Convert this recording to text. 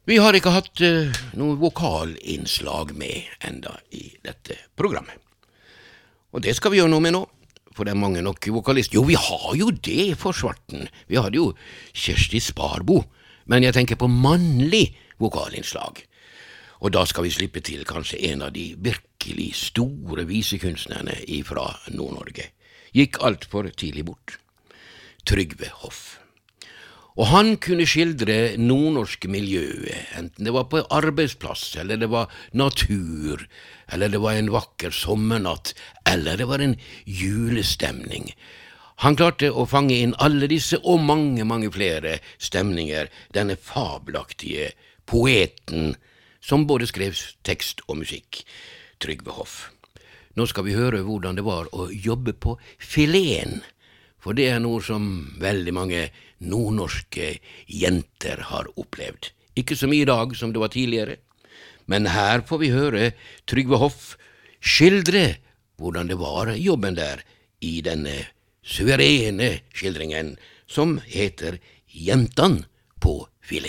Vi har ikke hatt noe vokalinnslag med enda i dette programmet. Og det skal vi gjøre noe med nå, for det er mange nok vokalister. Jo, vi har jo det for svarten. Vi hadde jo Kjersti Sparbo, men jeg tenker på mannlig vokalinnslag. Og da skal vi slippe til kanskje en av de virkelig store visekunstnerne fra Nord-Norge. Gikk alt for tidlig bort. Trygve Hoff. Og han kunne skildre nordnorske miljøet, enten det var på arbeidsplass, eller det var natur, eller det var en vakker sommernatt, eller det var en julestemning. Han klarte å fange inn alle disse og mange, mange flere stemninger, denne fabelaktige poeten som både skrev tekst og musikk, Trygve Hoff. Nå skal vi høre hvordan det var å jobbe på fileten, for det er noe som veldig mange nordnorske jenter har opplevd. Ikke så mye i dag som det var tidligere, men her får vi høre Trygve Hoff skildre hvordan det var jobben der i denne suverene skildringen som heter Jentan på filet.